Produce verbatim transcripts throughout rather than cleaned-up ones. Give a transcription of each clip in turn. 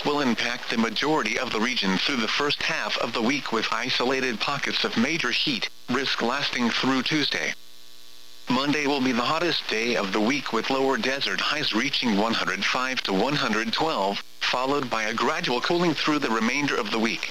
will impact the majority of the region through the first half of the week, with isolated pockets of major heat risk lasting through Tuesday. Monday will be the hottest day of the week, with lower desert highs reaching one hundred five to one hundred twelve, followed by a gradual cooling through the remainder of the week.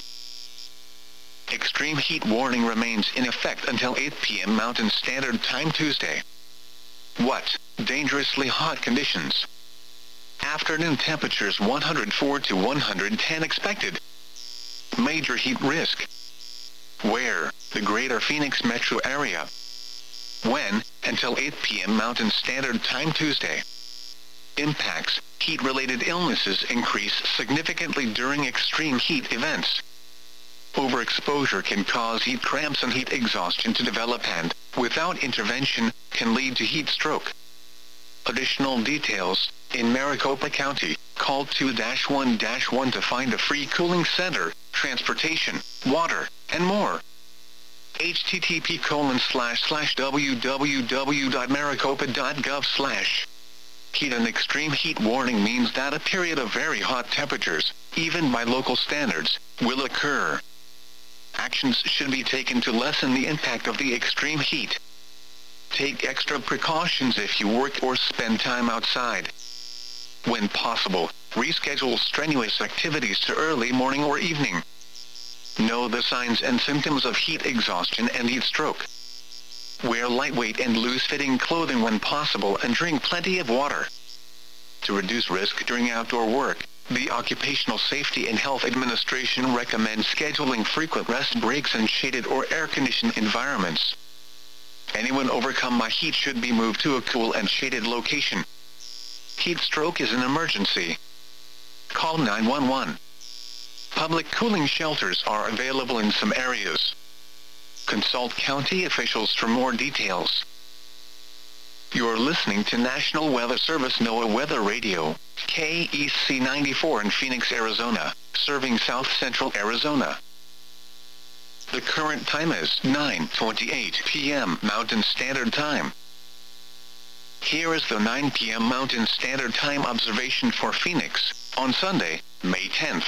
Extreme heat warning remains in effect until eight p m Mountain Standard Time Tuesday. What? Dangerously hot conditions. Afternoon temperatures one hundred four to one hundred ten expected. Major heat risk. Where? The Greater Phoenix metro area. When? Until eight p m Mountain Standard Time Tuesday. Impacts. Heat-related illnesses increase significantly during extreme heat events. Overexposure can cause heat cramps and heat exhaustion to develop and, without intervention, can lead to heat stroke. Additional details. In Maricopa County, call two one one to find a free cooling center, transportation, water, and more. http colon slash slash www.maricopa.gov slash. Heat and extreme heat warning means that a period of very hot temperatures, even by local standards, will occur. Actions should be taken to lessen the impact of the extreme heat. Take extra precautions if you work or spend time outside. When possible, reschedule strenuous activities to early morning or evening. Know the signs and symptoms of heat exhaustion and heat stroke. Wear lightweight and loose-fitting clothing when possible and drink plenty of water. To reduce risk during outdoor work, the Occupational Safety and Health Administration recommends scheduling frequent rest breaks in shaded or air-conditioned environments. Anyone overcome by heat should be moved to a cool and shaded location. Heat stroke is an emergency. Call nine one one. Public cooling shelters are available in some areas. Consult county officials for more details. You're listening to National Weather Service NOAA Weather Radio, K E C ninety-four in Phoenix, Arizona, serving South Central Arizona. The current time is nine twenty-eight p m Mountain Standard Time. Here is the nine p m Mountain Standard Time observation for Phoenix, on Sunday, May tenth.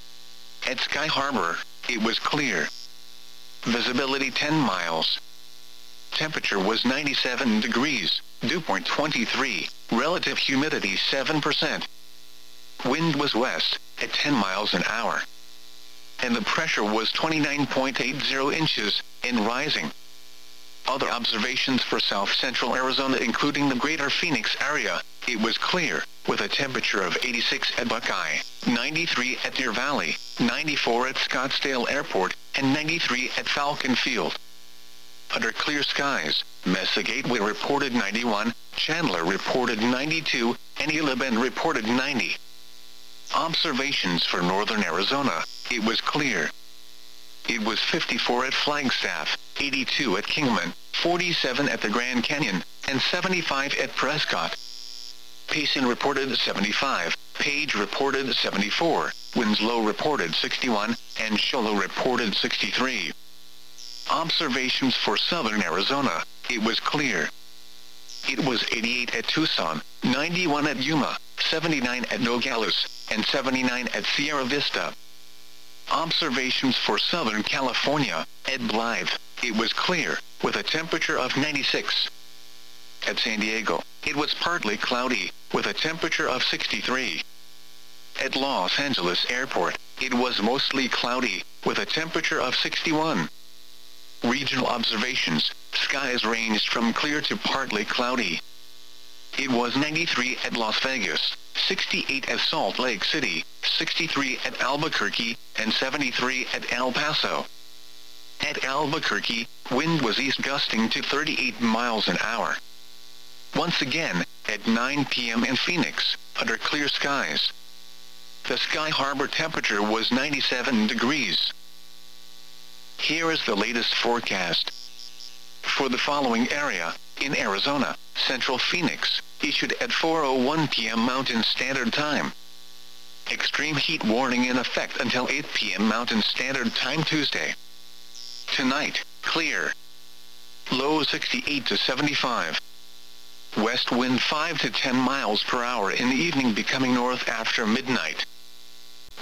At Sky Harbor, it was clear. Visibility ten miles. Temperature was ninety-seven degrees, dew point twenty-three, relative humidity seven percent. Wind was west, at ten miles an hour. And the pressure was twenty-nine point eight zero inches, and rising. Other observations for South Central Arizona, including the Greater Phoenix area, it was clear, with a temperature of eighty-six at Buckeye, ninety-three at Deer Valley, ninety-four at Scottsdale Airport, and ninety-three at Falcon Field. Under clear skies, Mesa Gateway reported ninety-one, Chandler reported ninety-two, and Gila Bend reported ninety. Observations for northern Arizona, it was clear. It was fifty-four at Flagstaff, eighty-two at Kingman, forty-seven at the Grand Canyon, and seventy-five at Prescott. Payson reported seventy-five, Page reported seventy-four, Winslow reported sixty-one, and Shoalo reported sixty-three. Observations for southern Arizona, it was clear. It was eighty-eight at Tucson, ninety-one at Yuma, seventy-nine at Nogales, and seventy-nine at Sierra Vista. Observations for Southern California, at Blythe, it was clear, with a temperature of ninety-six. At San Diego, it was partly cloudy, with a temperature of sixty-three. At Los Angeles Airport, it was mostly cloudy, with a temperature of sixty-one. Regional observations, skies ranged from clear to partly cloudy. It was ninety-three at Las Vegas, sixty-eight at Salt Lake City, sixty-three at Albuquerque, and seventy-three at El Paso. At Albuquerque, wind was east gusting to thirty-eight miles an hour. Once again, at nine p m in Phoenix, under clear skies. The Sky Harbor temperature was ninety-seven degrees. Here is the latest forecast. For the following area, in Arizona, Central Phoenix, issued at four oh one p m Mountain Standard Time. Extreme heat warning in effect until eight p m Mountain Standard Time Tuesday. Tonight, clear. Low sixty-eight to seventy-five. West wind five to ten miles per hour in the evening, becoming north after midnight.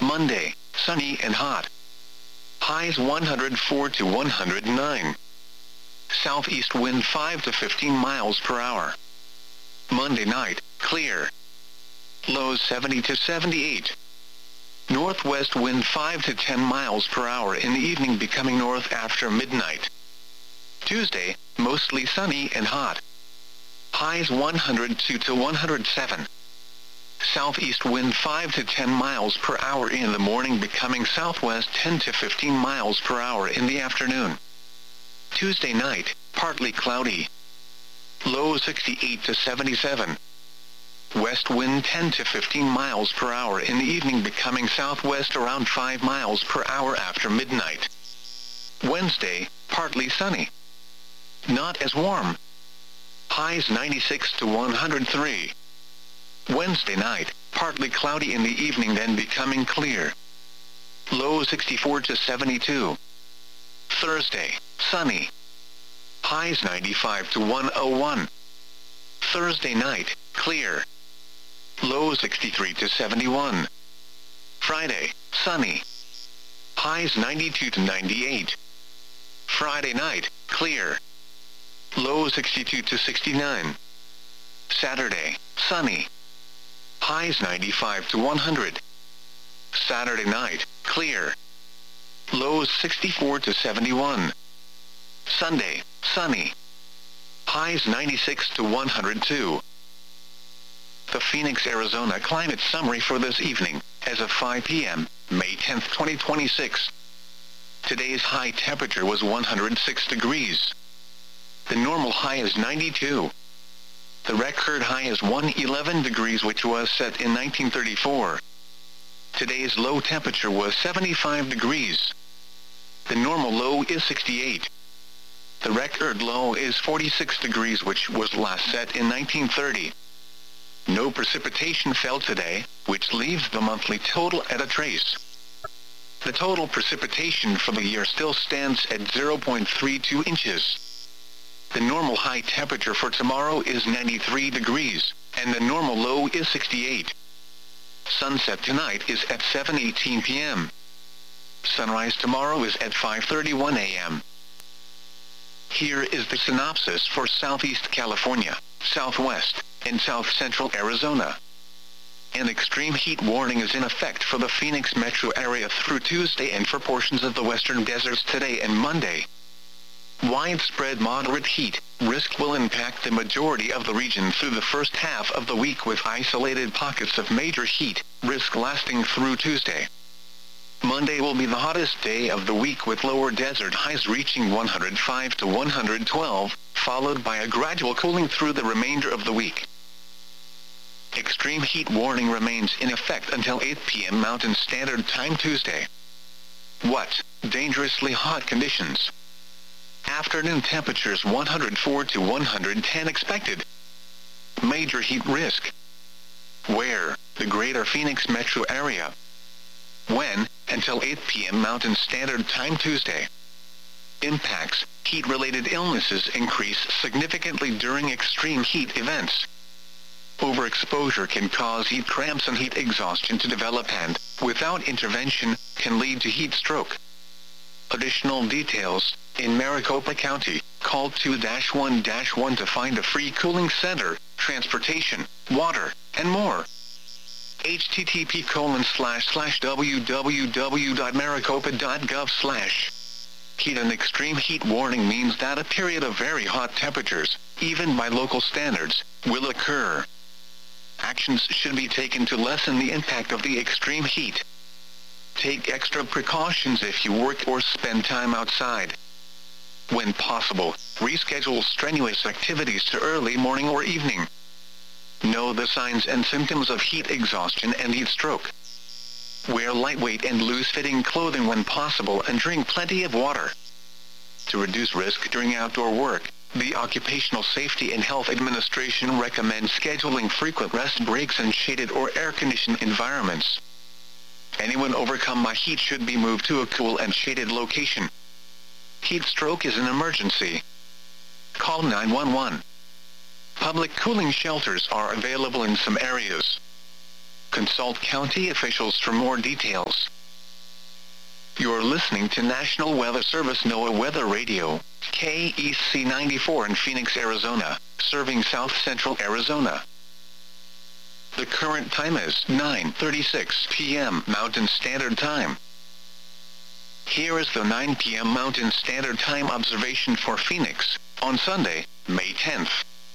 Monday, sunny and hot. Highs one hundred four to one hundred nine. Southeast wind five to fifteen miles per hour. Monday night, clear. Lows seventy to seventy-eight. Northwest wind five to ten miles per hour in the evening, becoming north after midnight. Tuesday, mostly sunny and hot. Highs one hundred two to one hundred seven. Southeast wind five to ten miles per hour in the morning, becoming southwest ten to fifteen miles per hour in the afternoon. Tuesday night, partly cloudy. Low sixty-eight to seventy-seven. West wind ten to fifteen miles per hour in the evening, becoming southwest around five miles per hour after midnight. Wednesday, partly sunny. Not as warm. Highs ninety-six to one hundred three. Wednesday night, partly cloudy in the evening, then becoming clear. Low sixty-four to seventy-two. Thursday, sunny. Highs ninety-five to one oh one. Thursday night, clear. Low sixty-three to seventy-one. Friday, sunny. Highs ninety-two to ninety-eight. Friday night, clear. Low sixty-two to sixty-nine. Saturday, sunny. Highs ninety-five to one hundred. Saturday night, clear. Lows sixty-four to seventy-one. Sunday, sunny. Highs ninety-six to one hundred two. The Phoenix, Arizona climate summary for this evening, as of five p m, May tenth, twenty twenty-six. Today's high temperature was one hundred six degrees. The normal high is ninety-two. The record high is one hundred eleven degrees, which was set in nineteen thirty-four. Today's low temperature was seventy-five degrees. The normal low is sixty-eight. The record low is forty-six degrees, which was last set in nineteen thirty. No precipitation fell today, which leaves the monthly total at a trace. The total precipitation for the year still stands at zero point three two inches. The normal high temperature for tomorrow is ninety-three degrees, and the normal low is sixty-eight. Sunset tonight is at seven eighteen p m Sunrise tomorrow is at five thirty-one a m Here is the synopsis for Southeast California, Southwest, and South Central Arizona. An extreme heat warning is in effect for the Phoenix metro area through Tuesday and for portions of the western deserts today and Monday. Widespread moderate heat risk will impact the majority of the region through the first half of the week, with isolated pockets of major heat risk lasting through Tuesday. Monday will be the hottest day of the week, with lower desert highs reaching one hundred five to one hundred twelve, followed by a gradual cooling through the remainder of the week. Extreme heat warning remains in effect until eight p m Mountain Standard Time Tuesday. What? Dangerously hot conditions. Afternoon temperatures one hundred four to one hundred ten expected. Major heat risk. Where? The greater Phoenix metro area. When? Until eight p m Mountain Standard Time Tuesday. Impacts. Heat-related illnesses increase significantly during extreme heat events. Overexposure can cause heat cramps and heat exhaustion to develop and, without intervention, can lead to heat stroke. Additional details. In Maricopa County, call two dash one dash one to find a free cooling center, transportation, water, and more. H T T P colon slash slash www dot maricopa dot gov slash. Heat and extreme heat warning means that a period of very hot temperatures, even by local standards, will occur. Actions should be taken to lessen the impact of the extreme heat. Take extra precautions if you work or spend time outside. When possible, reschedule strenuous activities to early morning or evening. Know the signs and symptoms of heat exhaustion and heat stroke. Wear lightweight and loose-fitting clothing when possible and drink plenty of water. To reduce risk during outdoor work, the Occupational Safety and Health Administration recommends scheduling frequent rest breaks in shaded or air-conditioned environments. Anyone overcome by heat should be moved to a cool and shaded location. Heat stroke is an emergency. Call nine one one. Public cooling shelters are available in some areas. Consult county officials for more details. You're listening to National Weather Service NOAA Weather Radio, K E C ninety-four in Phoenix, Arizona, serving south central Arizona. The current time is nine thirty-six p m Mountain Standard Time. Here is the nine p m Mountain Standard Time observation for Phoenix, on Sunday, May tenth.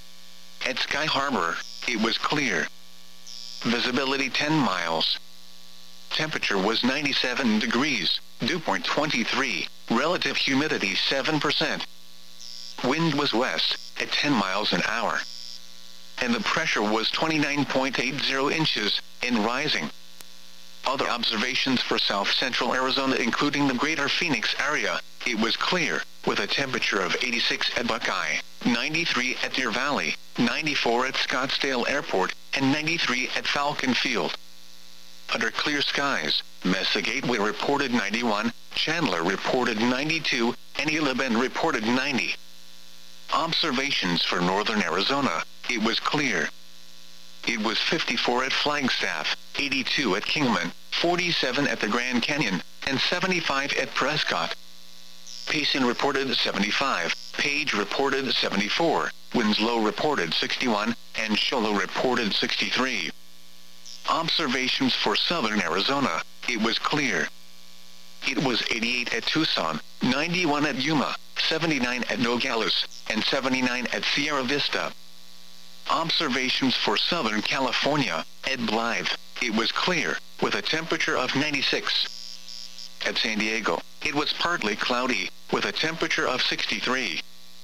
At Sky Harbor, it was clear. Visibility ten miles. Temperature was ninety-seven degrees, dew point twenty-three, relative humidity seven percent. Wind was west, at ten miles an hour. And the pressure was twenty-nine point eight zero inches, and rising. Other observations for south central Arizona including the greater Phoenix area, it was clear, with a temperature of eighty-six at Buckeye, ninety-three at Deer Valley, ninety-four at Scottsdale Airport, and ninety-three at Falcon Field. Under clear skies, Mesa Gateway reported ninety-one, Chandler reported ninety-two, and Eula Bend reported ninety. Observations for northern Arizona, it was clear. It was fifty-four at Flagstaff, eighty-two at Kingman, forty-seven at the Grand Canyon, and seventy-five at Prescott. Payson reported seventy-five, Page reported seventy-four, Winslow reported sixty-one, and Show Low reported sixty-three. Observations for southern Arizona, it was clear. It was eighty-eight at Tucson, ninety-one at Yuma, seventy-nine at Nogales, and seventy-nine at Sierra Vista. Observations for southern California, at Blythe, it was clear, with a temperature of ninety-six. At San Diego, it was partly cloudy, with a temperature of sixty-three.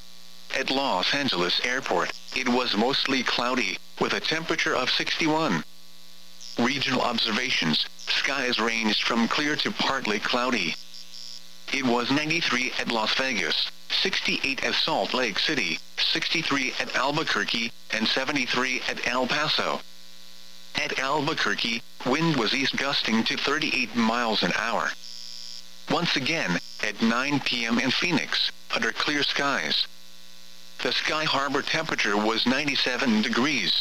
At Los Angeles Airport, it was mostly cloudy, with a temperature of sixty-one. Regional observations, skies ranged from clear to partly cloudy. It was ninety-three at Las Vegas, sixty-eight at Salt Lake City, sixty-three at Albuquerque, and seventy-three at El Paso. At Albuquerque, wind was east gusting to thirty-eight miles an hour. Once again, at nine p m in Phoenix, under clear skies. The Sky Harbor temperature was ninety-seven degrees.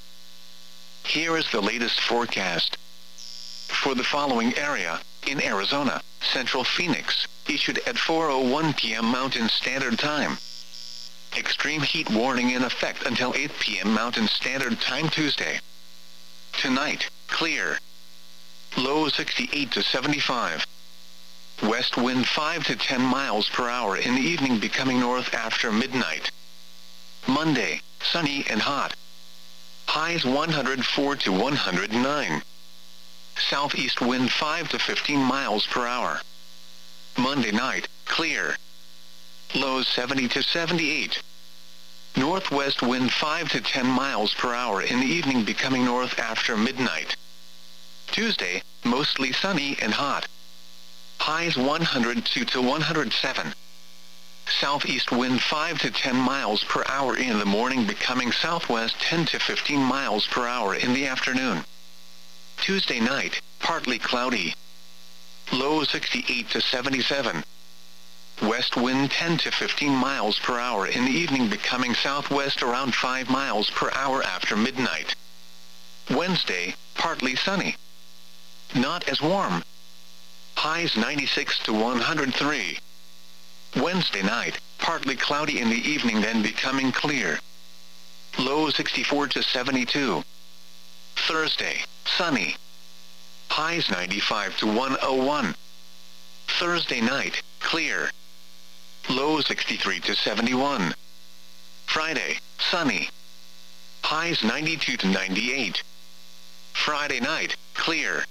Here is the latest forecast. For the following area, in Arizona, Central Phoenix, issued at four oh one p m Mountain Standard Time. Extreme heat warning in effect until eight p m Mountain Standard Time Tuesday. Tonight, clear. Low sixty-eight to seventy-five. West wind five to ten miles per hour in the evening becoming north after midnight. Monday, sunny and hot. Highs one hundred four to one hundred nine. Southeast wind five to fifteen miles per hour. Monday night, clear. Lows seventy to seventy-eight. Northwest wind five to ten miles per hour in the evening becoming north after midnight. Tuesday, mostly sunny and hot. Highs one hundred two to one hundred seven. Southeast wind five to ten miles per hour in the morning becoming southwest ten to fifteen miles per hour in the afternoon. Tuesday night, partly cloudy. Low sixty-eight to seventy-seven. West wind ten to fifteen miles per hour in the evening becoming southwest around five miles per hour after midnight. Wednesday, partly sunny. Not as warm. Highs ninety-six to one hundred three. Wednesday night, partly cloudy in the evening then becoming clear. Low sixty-four to seventy-two. Thursday, sunny. Highs ninety-five to one oh one. Thursday night, clear. Low sixty-three to seventy-one. Friday, sunny. Highs ninety-two to ninety-eight. Friday night, clear.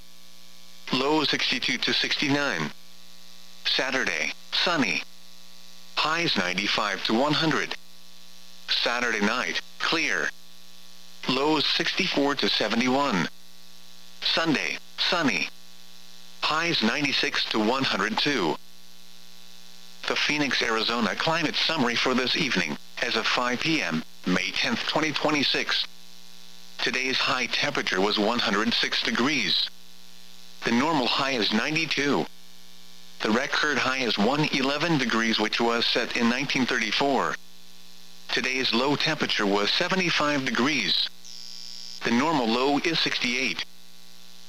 Low sixty-two to sixty-nine. Saturday, sunny. Highs ninety-five to one hundred. Saturday night, clear. Lows sixty-four to seventy-one. Sunday, sunny. Highs ninety-six to one hundred two. The Phoenix, Arizona climate summary for this evening, as of five p m, May tenth, twenty twenty-six. Today's high temperature was one hundred six degrees. The normal high is ninety-two. The record high is one hundred eleven degrees, which was set in nineteen thirty-four. Today's low temperature was seventy-five degrees. The normal low is sixty-eight.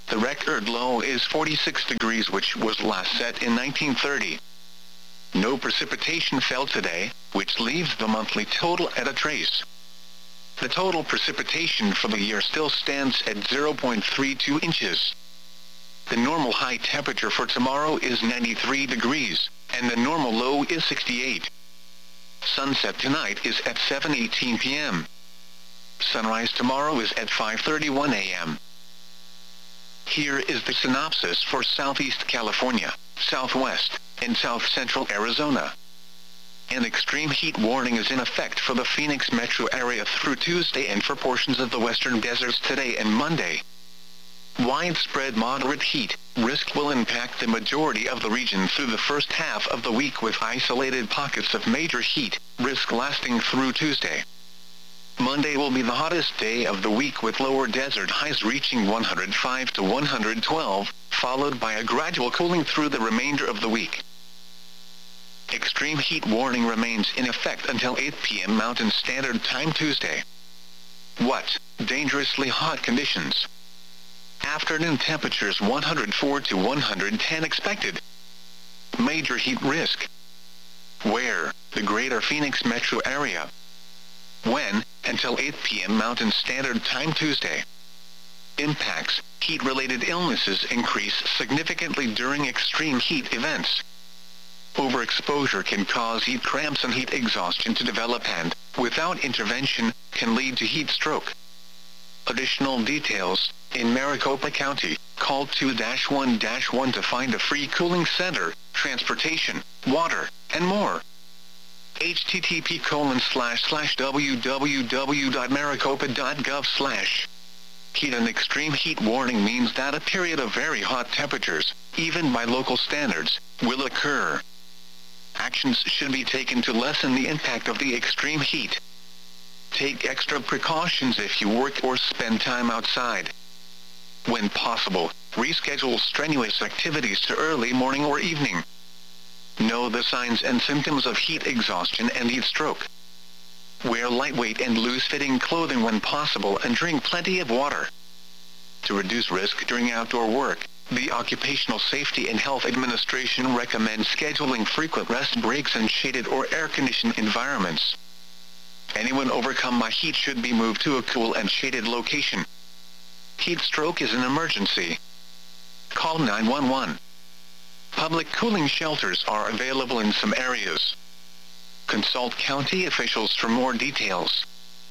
The record low is forty-six degrees, which was last set in nineteen thirty. No precipitation fell today, which leaves the monthly total at a trace. The total precipitation for the year still stands at zero point three two inches. The normal high temperature for tomorrow is ninety-three degrees, and the normal low is sixty-eight. Sunset tonight is at seven eighteen p m Sunrise tomorrow is at five thirty-one a m Here is the synopsis for Southeast California, Southwest, and South Central Arizona. An extreme heat warning is in effect for the Phoenix metro area through Tuesday and for portions of the western deserts today and Monday. Widespread moderate heat risk will impact the majority of the region through the first half of the week, with isolated pockets of major heat risk lasting through Tuesday. Monday will be the hottest day of the week, with lower desert highs reaching one hundred five to one hundred twelve, followed by a gradual cooling through the remainder of the week. Extreme heat warning remains in effect until eight p m Mountain Standard Time Tuesday. What? Dangerously hot conditions. Afternoon temperatures one hundred four to one hundred ten expected. Major heat risk. Where? The greater Phoenix metro area. When? Until eight p m Mountain Standard Time Tuesday. Impacts. Heat-related illnesses increase significantly during extreme heat events. Overexposure can cause heat cramps and heat exhaustion to develop and, without intervention, can lead to heat stroke. Additional details. In Maricopa County, call two one one to find a free cooling center, transportation, water, and more. http colon slash slash www.maricopa.gov slash. Heat and extreme heat warning means that a period of very hot temperatures, even by local standards, will occur. Actions should be taken to lessen the impact of the extreme heat. Take extra precautions if you work or spend time outside. When possible, reschedule strenuous activities to early morning or evening. Know the signs and symptoms of heat exhaustion and heat stroke. Wear lightweight and loose-fitting clothing when possible and drink plenty of water. To reduce risk during outdoor work, the Occupational Safety and Health Administration recommends scheduling frequent rest breaks in shaded or air-conditioned environments. Anyone overcome by heat should be moved to a cool and shaded location. Heat stroke is an emergency. Call nine one one. Public cooling shelters are available in some areas. Consult county officials for more details.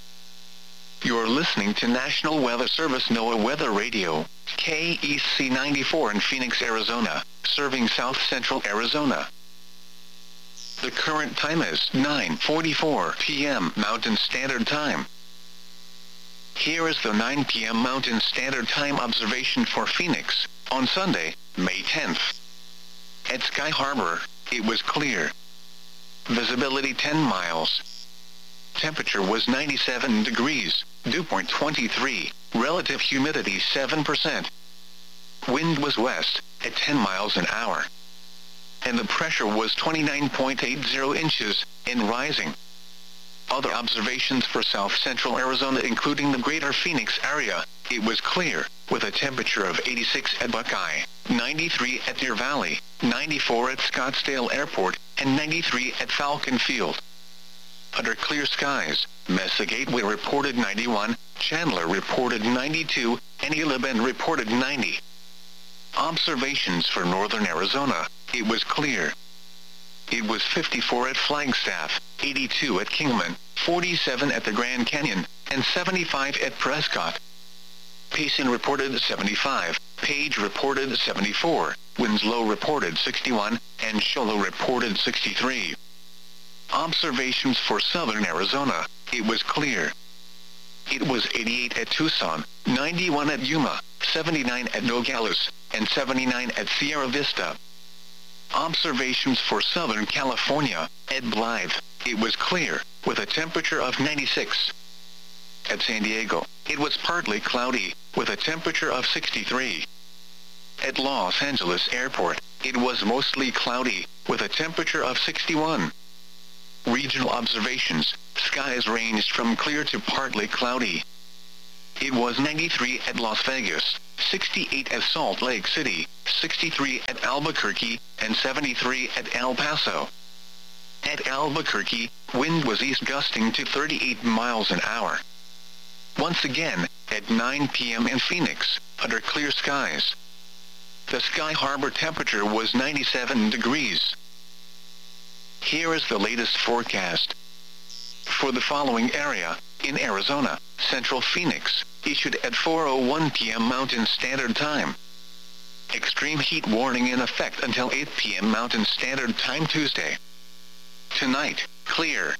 You're listening to National Weather Service NOAA Weather Radio, K E C ninety-four in Phoenix, Arizona, serving South Central Arizona. The current time is nine forty-four p m Mountain Standard Time. Here is the nine p m Mountain Standard Time observation for Phoenix, on Sunday, May tenth. At Sky Harbor, it was clear. Visibility ten miles. Temperature was ninety-seven degrees, dew point twenty-three, relative humidity seven percent. Wind was west, at ten miles an hour. And the pressure was twenty-nine point eight zero inches, and rising. Other observations for South Central Arizona, including the greater Phoenix area, it was clear, with a temperature of eighty-six at Buckeye, ninety-three at Deer Valley, ninety-four at Scottsdale Airport, and ninety-three at Falcon Field. Under clear skies, Mesa Gateway reported ninety-one, Chandler reported ninety-two, and Gila Bend reported ninety. Observations for northern Arizona, it was clear. It was fifty-four at Flagstaff, eighty-two at Kingman, forty-seven at the Grand Canyon, and seventy-five at Prescott. Payson reported seventy-five, Page reported seventy-four, Winslow reported sixty-one, and Shoalo reported sixty-three. Observations for southern Arizona, it was clear. It was eighty-eight at Tucson, ninety-one at Yuma, seventy-nine at Nogales, and seventy-nine at Sierra Vista. Observations for Southern California, at Blythe, it was clear, with a temperature of ninety-six. At San Diego, it was partly cloudy, with a temperature of sixty-three. At Los Angeles Airport, it was mostly cloudy, with a temperature of sixty-one. Regional observations, skies ranged from clear to partly cloudy. It was ninety-three at Las Vegas, sixty-eight at Salt Lake City, sixty-three at Albuquerque, and seventy-three at El Paso. At Albuquerque, wind was east gusting to thirty-eight miles an hour. Once again, at nine p m in Phoenix, under clear skies, the Sky Harbor temperature was ninety-seven degrees. Here is the latest forecast. For the following area, in Arizona, Central Phoenix, issued at four oh one p m Mountain Standard Time. Extreme heat warning in effect until eight p m Mountain Standard Time Tuesday. Tonight, clear.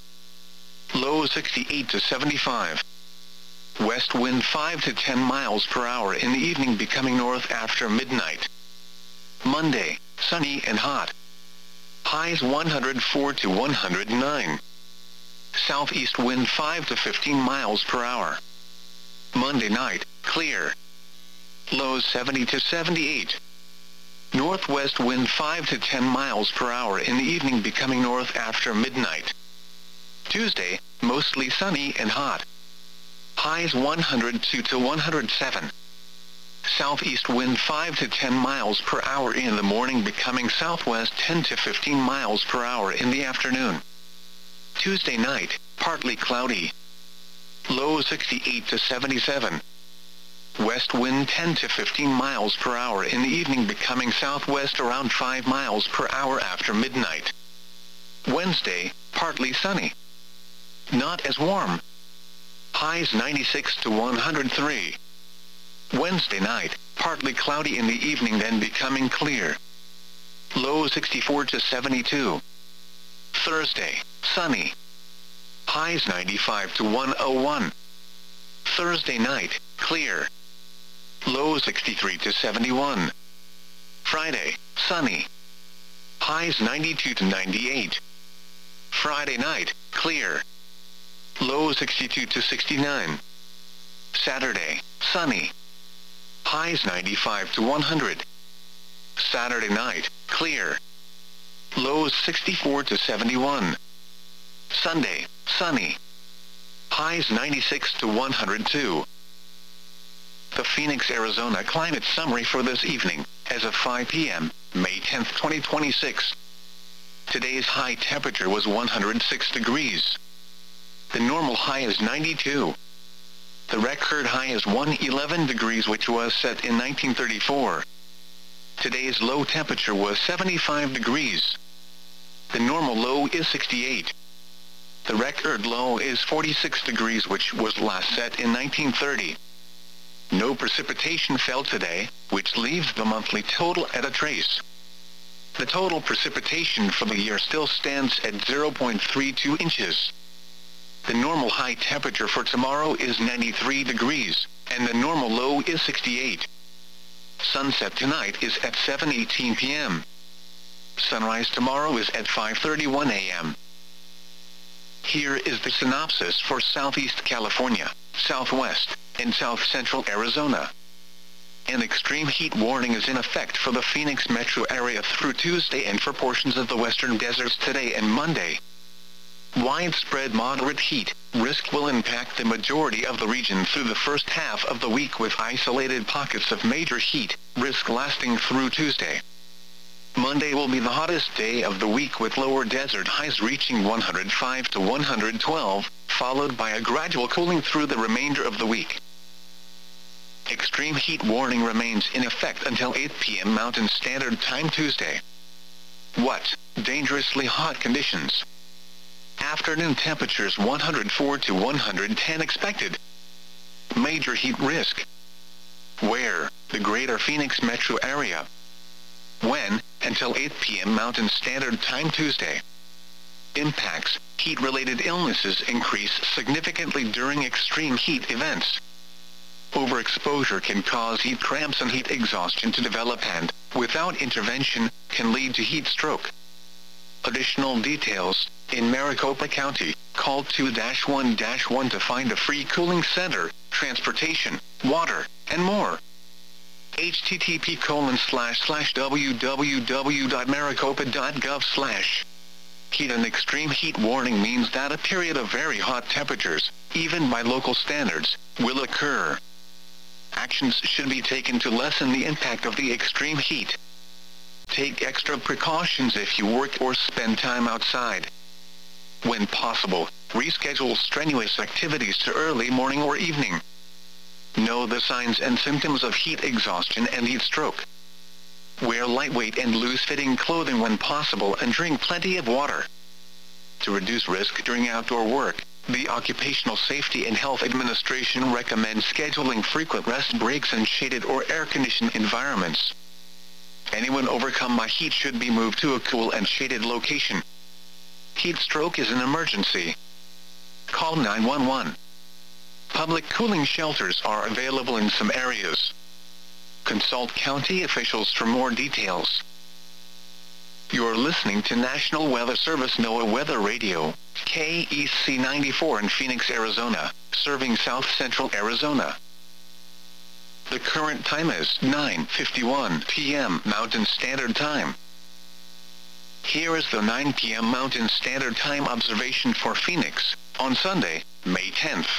Low sixty-eight to seventy-five. West wind five to ten miles per hour in the evening, becoming north after midnight. Monday, sunny and hot. Highs one hundred four to one hundred nine. Southeast wind five to fifteen miles per hour. Monday night, clear. Lows seventy to seventy-eight. Northwest wind five to ten miles per hour in the evening, becoming north after midnight. Tuesday, mostly sunny and hot. Highs one hundred two to one hundred seven. Southeast wind five to ten miles per hour in the morning, becoming southwest ten to fifteen miles per hour in the afternoon. Tuesday night, partly cloudy. Low sixty-eight to seventy-seven. West wind ten to fifteen miles per hour in the evening, becoming southwest around five miles per hour after midnight. Wednesday, partly sunny. Not as warm. Highs ninety-six to one hundred three. Wednesday night, partly cloudy in the evening, then becoming clear. Low sixty-four to seventy-two. Thursday, sunny. Highs ninety-five to one oh one. Thursday night, clear. Low sixty-three to seventy-one. Friday, sunny. Highs ninety-two to ninety-eight. Friday night, clear. Low sixty-two to sixty-nine. Saturday, sunny. Highs ninety-five to one hundred. Saturday night, clear. Lows sixty-four to seventy-one. Sunday, sunny. Highs ninety-six to one hundred two. The Phoenix, Arizona climate summary for this evening, as of five p m, May tenth, twenty twenty-six. Today's high temperature was one hundred six degrees. The normal high is ninety-two. The record high is one hundred eleven degrees, which was set in nineteen thirty-four. Today's low temperature was seventy-five degrees. The normal low is sixty-eight. The record low is forty-six degrees, which was last set in nineteen thirty. No precipitation fell today, which leaves the monthly total at a trace. The total precipitation for the year still stands at zero point three two inches. The normal high temperature for tomorrow is ninety-three degrees, and the normal low is sixty-eight. Sunset tonight is at seven eighteen p m Sunrise tomorrow is at five thirty-one a m Here is the synopsis for Southeast California, Southwest, and South Central Arizona. An extreme heat warning is in effect for the Phoenix metro area through Tuesday and for portions of the western deserts today and Monday. Widespread moderate heat risk will impact the majority of the region through the first half of the week, with isolated pockets of major heat risk lasting through Tuesday. Monday will be the hottest day of the week, with lower desert highs reaching one hundred five to one hundred twelve, followed by a gradual cooling through the remainder of the week. Extreme heat warning remains in effect until eight p m Mountain Standard Time Tuesday. What? Dangerously hot conditions. Afternoon temperatures one hundred four to one hundred ten expected. Major heat risk. Where? The greater Phoenix metro area. When? Until eight p m Mountain Standard Time Tuesday. Impacts. Heat-related illnesses increase significantly during extreme heat events. Overexposure can cause heat cramps and heat exhaustion to develop and, without intervention, can lead to heat stroke. Additional details. In Maricopa County, call two one one to find a free cooling center, transportation, water, and more. H T T P colon slash slash w w w dot maricopa dot gov slash. Heat and extreme heat warning means that a period of very hot temperatures, even by local standards, will occur. Actions should be taken to lessen the impact of the extreme heat. Take extra precautions if you work or spend time outside. When possible, reschedule strenuous activities to early morning or evening. Know the signs and symptoms of heat exhaustion and heat stroke. Wear lightweight and loose-fitting clothing when possible and drink plenty of water. To reduce risk during outdoor work, the Occupational Safety and Health Administration recommends scheduling frequent rest breaks in shaded or air-conditioned environments. Anyone overcome by heat should be moved to a cool and shaded location. Heat stroke is an emergency. Call nine one one. Public cooling shelters are available in some areas. Consult county officials for more details. You're listening to National Weather Service NOAA Weather Radio, K E C ninety-four in Phoenix, Arizona, serving south central Arizona. The current time is nine fifty-one p m Mountain Standard Time. Here is the nine p m Mountain Standard Time observation for Phoenix, on Sunday, May tenth.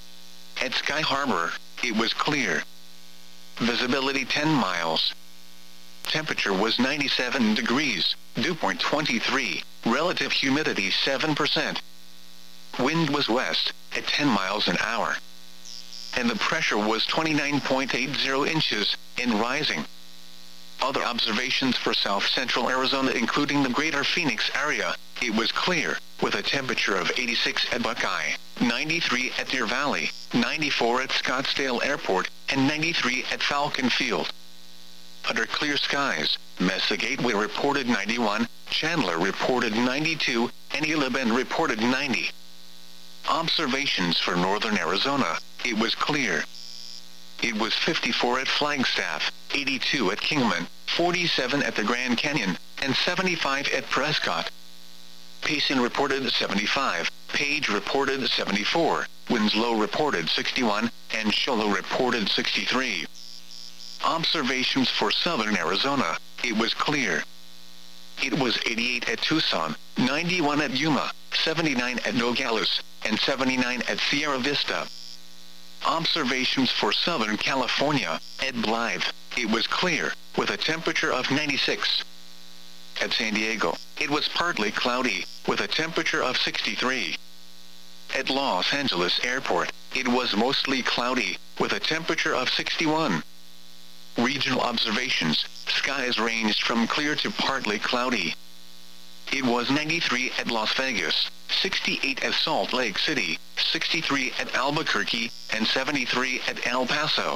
At Sky Harbor, it was clear. Visibility ten miles. Temperature was ninety-seven degrees, dew point twenty-three, relative humidity seven percent. Wind was west, at ten miles an hour. And the pressure was twenty-nine point eight zero inches, and rising. Other observations for south central Arizona including the greater Phoenix area, it was clear, with a temperature of eighty-six at Buckeye, ninety-three at Deer Valley, ninety-four at Scottsdale Airport, and ninety-three at Falcon Field. Under clear skies, Mesa Gateway reported ninety-one, Chandler reported ninety-two, and Ela Bend reported ninety. Observations for northern Arizona, it was clear. It was fifty-four at Flagstaff, eighty-two at Kingman, forty-seven at the Grand Canyon, and seventy-five at Prescott. Payson reported seventy-five, Page reported seventy-four, Winslow reported sixty-one, and Shoalo reported sixty-three. Observations for southern Arizona, it was clear. It was eighty-eight at Tucson, ninety-one at Yuma, seventy-nine at Nogales, and seventy-nine at Sierra Vista. Observations for Southern California, at Blythe, it was clear, with a temperature of ninety-six. At San Diego, it was partly cloudy, with a temperature of sixty-three. At Los Angeles Airport, it was mostly cloudy, with a temperature of sixty-one. Regional observations, skies ranged from clear to partly cloudy. It was ninety-three at Las Vegas, sixty-eight at Salt Lake City, sixty-three at Albuquerque, and seventy-three at El Paso.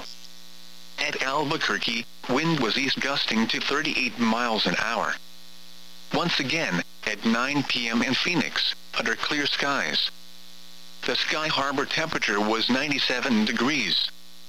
At Albuquerque, wind was east gusting to thirty-eight miles an hour. Once again, at nine p m in Phoenix, under clear skies. The Sky Harbor temperature was ninety-seven degrees.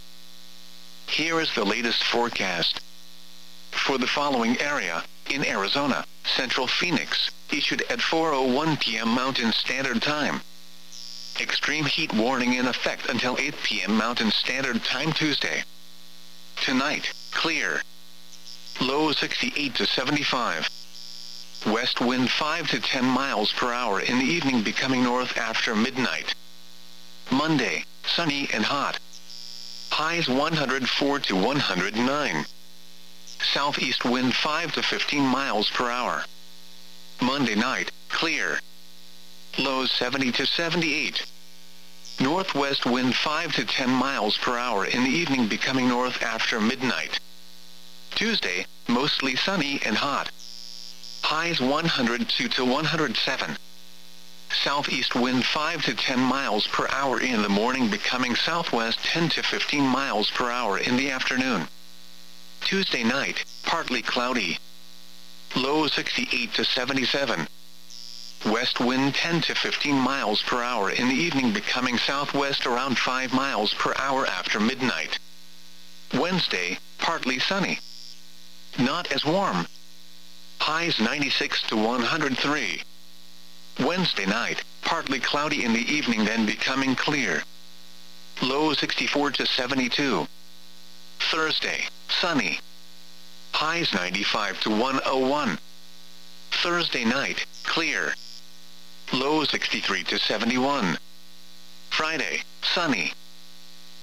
Here is the latest forecast. For the following area, in Arizona, Central Phoenix, issued at four oh one p m Mountain Standard Time. Extreme heat warning in effect until eight p m Mountain Standard Time Tuesday. Tonight, clear. Low sixty-eight to seventy-five. West wind five to ten miles per hour in the evening, becoming north after midnight. Monday, sunny and hot. Highs one hundred four to one hundred nine. Southeast wind five to fifteen miles per hour. Monday night, clear. Lows seventy to seventy-eight. Northwest wind five to ten miles per hour in the evening, becoming north after midnight. Tuesday, mostly sunny and hot. Highs one hundred two to one hundred seven. Southeast wind five to ten miles per hour in the morning, becoming southwest ten to fifteen miles per hour in the afternoon. Tuesday night, partly cloudy. Low sixty-eight to seventy-seven. West wind ten to fifteen miles per hour in the evening, becoming southwest around five miles per hour after midnight. Wednesday, partly sunny. Not as warm. Highs ninety-six to one hundred three. Wednesday night, partly cloudy in the evening, then becoming clear. Low sixty-four to seventy-two. Thursday, sunny. Highs ninety-five to one oh one. Thursday night, clear. Low sixty-three to seventy-one. Friday, sunny.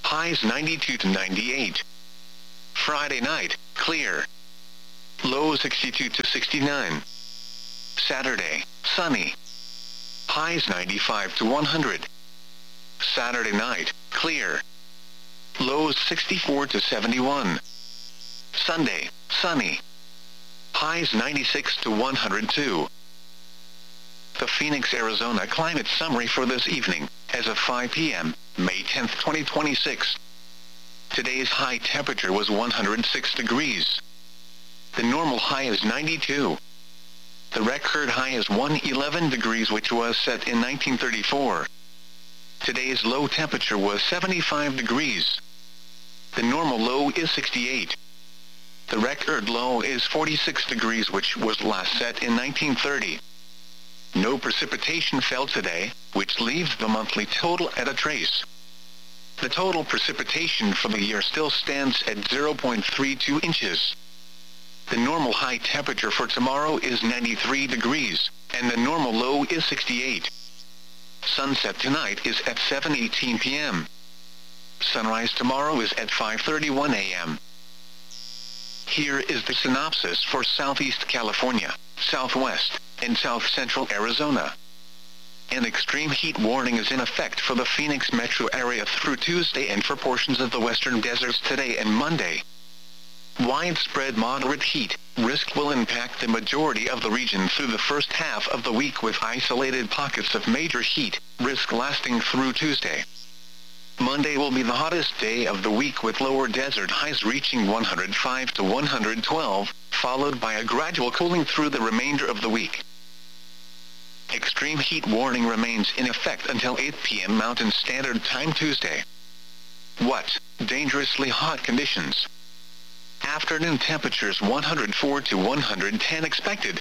highs ninety-two to ninety-eight. Friday night, clear. Low sixty-two to sixty-nine. Saturday, sunny. Highs ninety-five to one hundred. Saturday night, clear. Lows sixty-four to seventy-one. Sunday, sunny. Highs ninety-six to one hundred two. The Phoenix, Arizona climate summary for this evening, as of five p m, May tenth, twenty twenty-six. Today's high temperature was one hundred six degrees. The normal high is ninety-two. The record high is one hundred eleven degrees, which was set in nineteen thirty-four. Today's low temperature was seventy-five degrees. The normal low is sixty-eight. The record low is forty-six degrees, which was last set in nineteen thirty. No precipitation fell today, which leaves the monthly total at a trace. The total precipitation for the year still stands at zero point three two inches. The normal high temperature for tomorrow is ninety-three degrees, and the normal low is sixty-eight. Sunset tonight is at seven eighteen p m Sunrise tomorrow is at five thirty-one a m Here is the synopsis for Southeast California, Southwest, and South Central Arizona. An extreme heat warning is in effect for the Phoenix metro area through Tuesday and for portions of the western deserts today and Monday. Widespread moderate heat risk will impact the majority of the region through the first half of the week, with isolated pockets of major heat risk lasting through Tuesday. Monday will be the hottest day of the week, with lower desert highs reaching one hundred five to one hundred twelve, followed by a gradual cooling through the remainder of the week. Extreme heat warning remains in effect until eight p m Mountain Standard Time Tuesday. What? Dangerously hot conditions. Afternoon temperatures one hundred four to one hundred ten expected.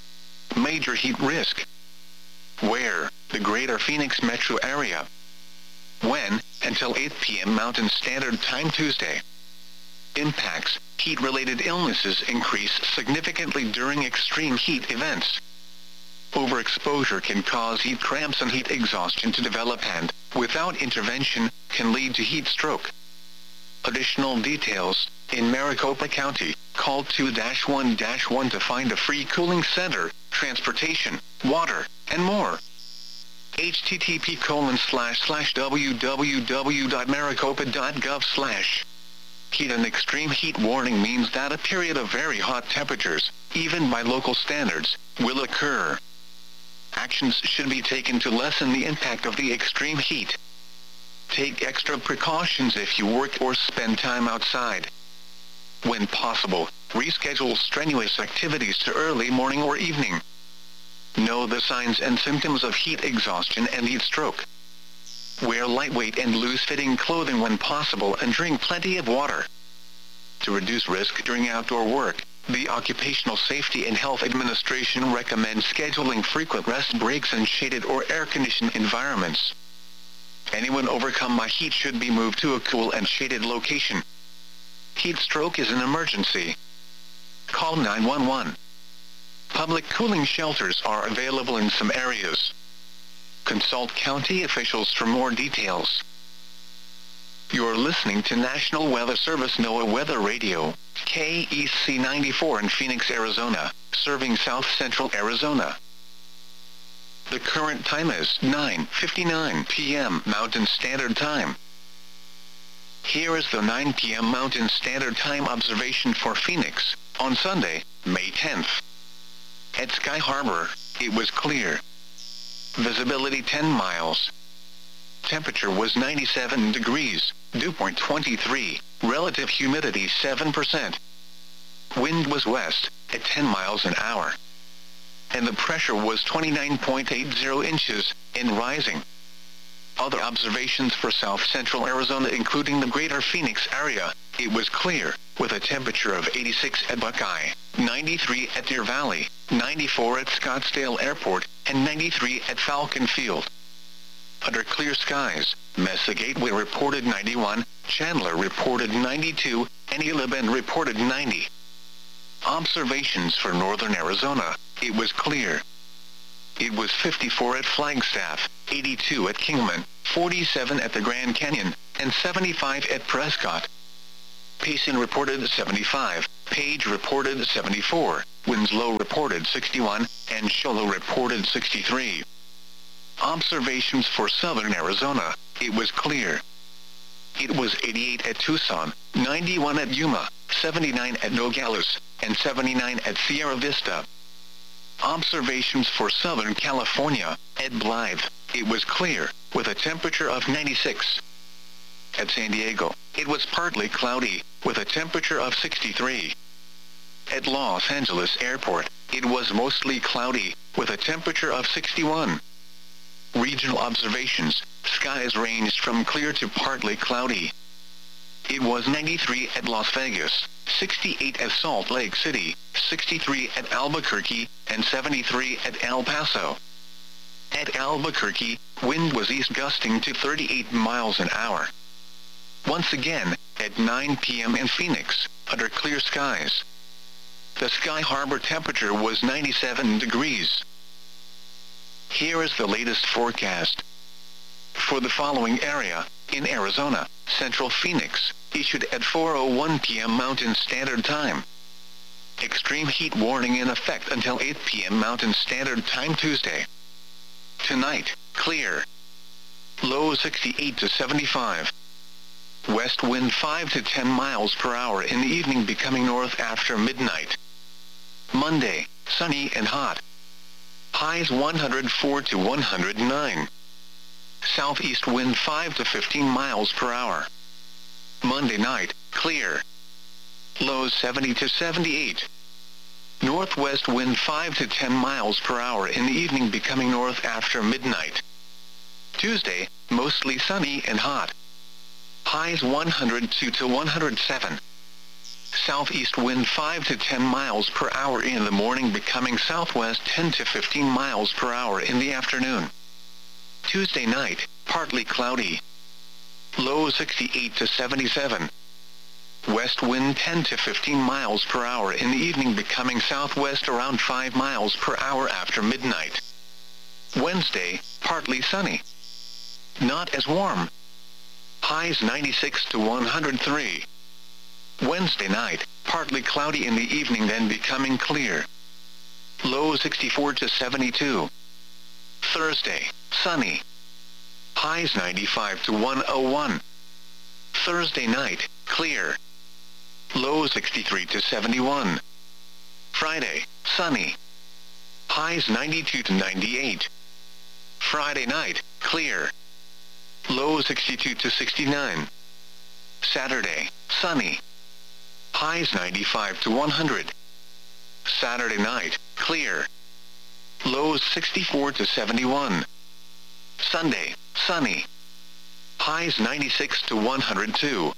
Major heat risk. Where? The greater Phoenix metro area. When? Until eight p m Mountain Standard Time Tuesday. Impacts. Heat-related illnesses increase significantly during extreme heat events. Overexposure can cause heat cramps and heat exhaustion to develop and, without intervention, can lead to heat stroke. Additional details. In Maricopa County, call two dash one dash one to find a free cooling center, transportation, water, and more. H T T P colon slash slash w w w dot maricopa dot gov slash. Heat and extreme heat warning means that a period of very hot temperatures, even by local standards, will occur. Actions should be taken to lessen the impact of the extreme heat. Take extra precautions if you work or spend time outside. When possible, reschedule strenuous activities to early morning or evening. Know the signs and symptoms of heat exhaustion and heat stroke. Wear lightweight and loose-fitting clothing when possible and drink plenty of water. To reduce risk during outdoor work, the Occupational Safety and Health Administration recommends scheduling frequent rest breaks in shaded or air-conditioned environments. Anyone overcome by heat should be moved to a cool and shaded location. Heat stroke is an emergency. Call nine one one. Public cooling shelters are available in some areas. Consult county officials for more details. You're listening to National Weather Service NOAA Weather Radio, K E C ninety-four in Phoenix, Arizona, serving South Central Arizona. The current time is nine fifty-nine p m Mountain Standard Time. Here is the nine p m Mountain Standard Time observation for Phoenix, on Sunday, May tenth. At Sky Harbor, it was clear. Visibility ten miles. Temperature was ninety-seven degrees, dew point twenty-three, relative humidity seven percent. Wind was west, at ten miles an hour. And the pressure was twenty-nine point eight zero inches, and rising. Other observations for South Central Arizona, including the greater Phoenix area, it was clear, with a temperature of eighty-six at Buckeye, ninety-three at Deer Valley, ninety-four at Scottsdale Airport, and ninety-three at Falcon Field. Under clear skies, Mesa Gateway reported ninety-one, Chandler reported ninety-two, and Gila Bend reported ninety. Observations for northern Arizona, it was clear. It was fifty-four at Flagstaff, eighty-two at Kingman, forty-seven at the Grand Canyon, and seventy-five at Prescott. Payson reported seventy-five, Page reported seventy-four, Winslow reported sixty-one, and Sholo reported sixty-three. Observations for southern Arizona: it was clear. It was eighty-eight at Tucson, ninety-one at Yuma, seventy-nine at Nogales, and seventy-nine at Sierra Vista. Observations for Southern California: at Blythe, it was clear, with a temperature of ninety-six. At San Diego, it was partly cloudy, with a temperature of sixty-three. At Los Angeles Airport, it was mostly cloudy, with a temperature of sixty-one. Regional observations: skies ranged from clear to partly cloudy. It was ninety-three at Las Vegas, sixty-eight at Salt Lake City, sixty-three at Albuquerque, and seventy-three at El Paso. At Albuquerque, wind was east gusting to thirty-eight miles an hour. Once again, at nine p m in Phoenix, under clear skies, the Sky Harbor temperature was ninety-seven degrees. Here is the latest forecast. For the following area, in Arizona, Central Phoenix, issued at four oh one p m Mountain Standard Time. Extreme heat warning in effect until eight p m Mountain Standard Time Tuesday. Tonight, clear. Low sixty-eight to seventy-five. West wind five to ten miles per hour in the evening, becoming north after midnight. Monday, sunny and hot. Highs one hundred four to one hundred nine. Southeast wind five to fifteen miles per hour. Monday night, clear. Lows seventy to seventy-eight. Northwest wind five to ten miles per hour in the evening, becoming north after midnight. Tuesday, mostly sunny and hot. Highs one hundred two to one hundred seven. Southeast wind five to ten miles per hour in the morning, becoming southwest ten to fifteen miles per hour in the afternoon. Tuesday night, partly cloudy. Low sixty-eight to seventy-seven. West wind ten to fifteen miles per hour in the evening, becoming southwest around five miles per hour after midnight. Wednesday, partly sunny. Not as warm. Highs ninety-six to one hundred three. Wednesday night, partly cloudy in the evening, then becoming clear. Low sixty-four to seventy-two. Thursday, sunny. Highs ninety-five to one oh one. Thursday night, clear. Low sixty-three to seventy-one. Friday, sunny. Highs ninety-two to ninety-eight. Friday night, clear. Low sixty-two to sixty-nine. Saturday, sunny. Highs ninety-five to one hundred. Saturday night, clear. Lows sixty-four to seventy-one. Sunday, sunny. Highs ninety-six to one hundred two.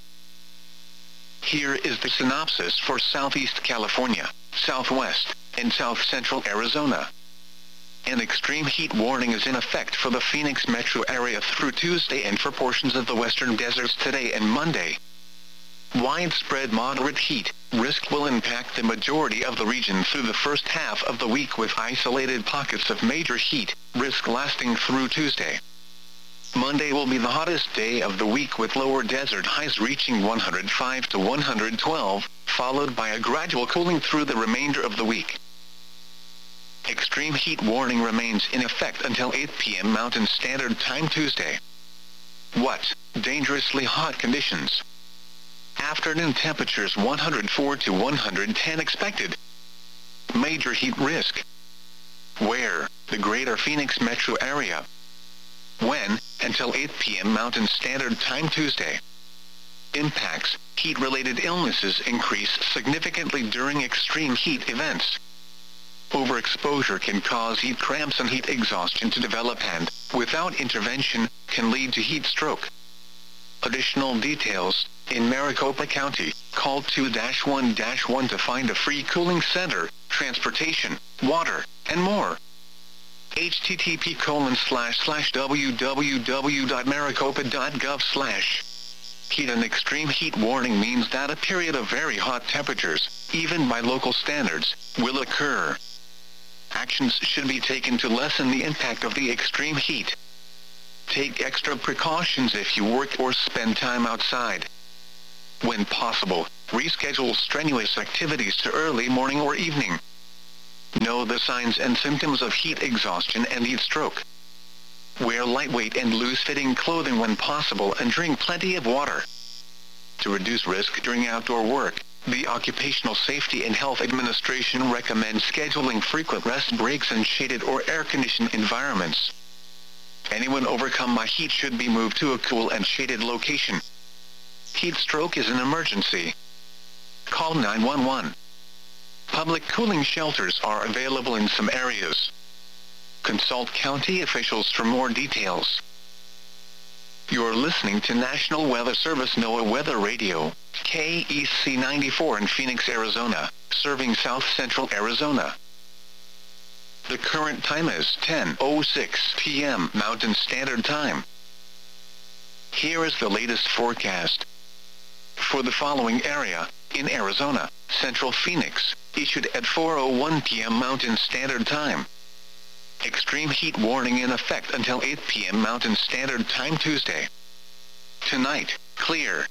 Here is the synopsis for Southeast California, Southwest, and South Central Arizona. An extreme heat warning is in effect for the Phoenix metro area through Tuesday and for portions of the western deserts today and Monday. Widespread moderate heat risk will impact the majority of the region through the first half of the week, with isolated pockets of major heat risk lasting through Tuesday. Monday will be the hottest day of the week, with lower desert highs reaching one hundred five to one hundred twelve, followed by a gradual cooling through the remainder of the week. Extreme heat warning remains in effect until eight p m Mountain Standard Time Tuesday. What? Dangerously hot conditions. Afternoon temperatures one hundred four to one hundred ten expected. Major heat risk. Where? The greater Phoenix metro area. When? Until eight p m Mountain Standard Time Tuesday. Impacts. Heat-related illnesses increase significantly during extreme heat events. Overexposure can cause heat cramps and heat exhaustion to develop and, without intervention, can lead to heat stroke. Additional details: in Maricopa County, call two one one to find a free cooling center, transportation, water, and more. H T T P colon slash slash www dot maricopa dot gov slash. Heat and extreme heat warning means that a period of very hot temperatures, even by local standards, will occur. Actions should be taken to lessen the impact of the extreme heat. Take extra precautions if you work or spend time outside. When possible, reschedule strenuous activities to early morning or evening. Know the signs and symptoms of heat exhaustion and heat stroke. Wear lightweight and loose-fitting clothing when possible and drink plenty of water. To reduce risk during outdoor work, the Occupational Safety and Health Administration recommends scheduling frequent rest breaks in shaded or air-conditioned environments. Anyone overcome by heat should be moved to a cool and shaded location. Heat stroke is an emergency. Call nine one one. Public cooling shelters are available in some areas. Consult county officials for more details. You're listening to National Weather Service NOAA Weather Radio, K E C ninety-four in Phoenix, Arizona, serving South Central Arizona. The current time is ten oh six p m Mountain Standard Time. Here is the latest forecast. For the following area, in Arizona, Central Phoenix, issued at four oh one p m Mountain Standard Time. Extreme heat warning in effect until eight p m Mountain Standard Time Tuesday. Tonight, clear.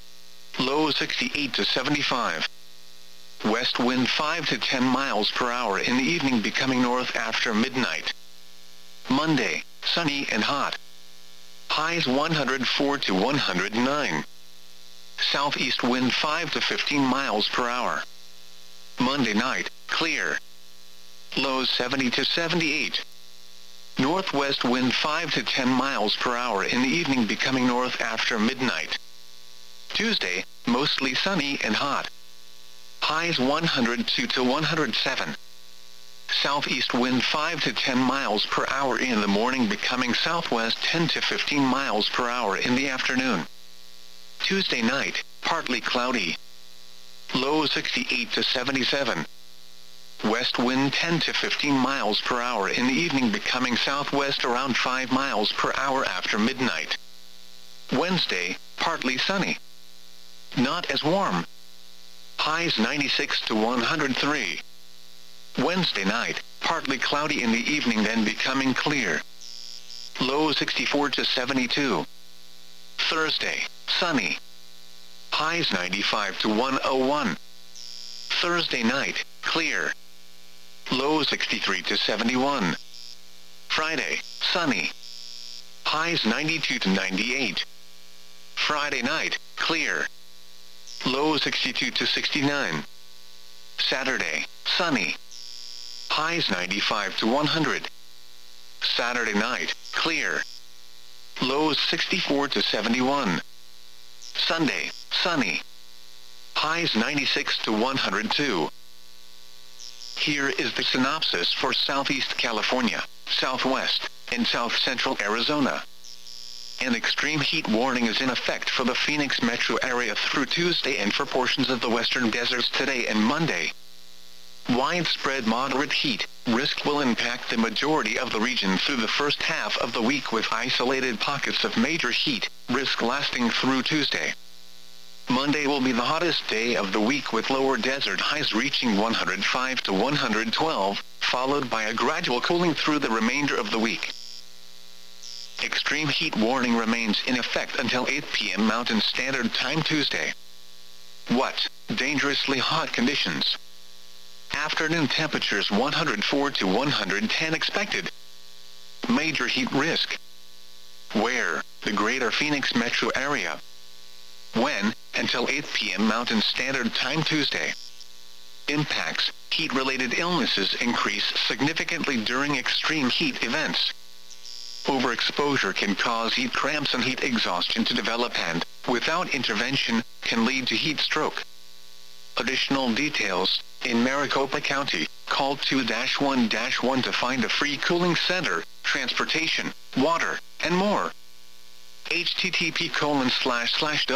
Low sixty-eight to seventy-five. West wind five to ten miles per hour in the evening, becoming north after midnight. Monday, sunny and hot. Highs one hundred four to one hundred nine. Southeast wind five to fifteen miles per hour. Monday night, clear. Lows seventy to seventy-eight. Northwest wind five to ten miles per hour in the evening, becoming north after midnight. Tuesday, mostly sunny and hot. Highs one hundred two to one hundred seven. Southeast wind five to ten miles per hour in the morning, becoming southwest ten to fifteen miles per hour in the afternoon. Tuesday night, partly cloudy. Low sixty-eight to seventy-seven. West wind ten to fifteen miles per hour in the evening, becoming southwest around five miles per hour after midnight. Wednesday, partly sunny. Not as warm. Highs ninety-six to one hundred three. Wednesday night, partly cloudy in the evening, then becoming clear. Low sixty-four to seventy-two. Thursday, sunny. Highs ninety-five to one oh one. Thursday night, clear. Low sixty-three to seventy-one. Friday, sunny. Highs ninety-two to ninety-eight. Friday night, clear. Low sixty-two to sixty-nine. Saturday, sunny. Highs ninety-five to one hundred. Saturday night, clear. Lows sixty-four to seventy-one. Sunday, sunny. Highs ninety-six to one hundred two. Here is the synopsis for Southeast California, Southwest, and South Central Arizona. An extreme heat warning is in effect for the Phoenix metro area through Tuesday and for portions of the western deserts today and Monday. Widespread moderate heat risk will impact the majority of the region through the first half of the week, with isolated pockets of major heat risk lasting through Tuesday. Monday will be the hottest day of the week, with lower desert highs reaching one hundred five to one hundred twelve, followed by a gradual cooling through the remainder of the week. Extreme heat warning remains in effect until eight p m Mountain Standard Time Tuesday. What? Dangerously hot conditions. Afternoon temperatures one hundred four to one hundred ten expected. Major heat risk. Where? The greater Phoenix metro area. When? Until eight p m Mountain Standard Time Tuesday. Impacts. Heat-related illnesses increase significantly during extreme heat events. Overexposure can cause heat cramps and heat exhaustion to develop and, without intervention, can lead to heat stroke. Additional details. In Maricopa County, call two one one to find a free cooling center, transportation, water, and more. http colon slash slash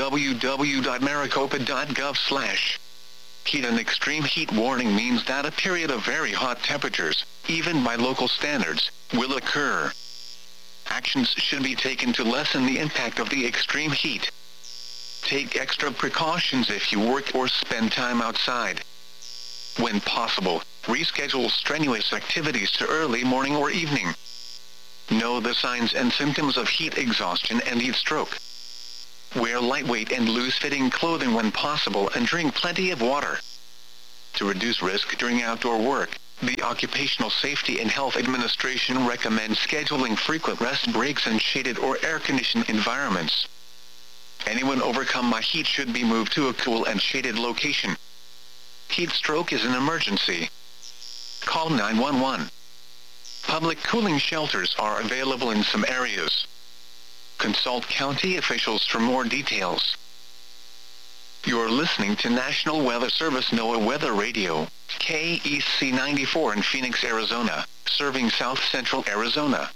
www.maricopa.gov slash. Heat and extreme heat warning means that a period of very hot temperatures, even by local standards, will occur. Actions should be taken to lessen the impact of the extreme heat. Take extra precautions if you work or spend time outside. When possible, reschedule strenuous activities to early morning or evening. Know the signs and symptoms of heat exhaustion and heat stroke. Wear lightweight and loose-fitting clothing when possible and drink plenty of water. To reduce risk during outdoor work, the Occupational Safety and Health Administration recommends scheduling frequent rest breaks in shaded or air-conditioned environments. Anyone overcome by heat should be moved to a cool and shaded location. Heat stroke is an emergency. Call nine one one. Public cooling shelters are available in some areas. Consult county officials for more details. You're listening to National Weather Service NOAA Weather Radio, K E C ninety-four in Phoenix, Arizona, serving south central Arizona.